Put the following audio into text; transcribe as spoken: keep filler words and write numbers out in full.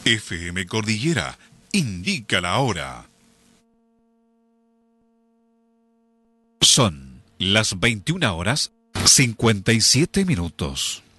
F M Cordillera indica la hora. Son las veintiuna horas cincuenta y siete minutos.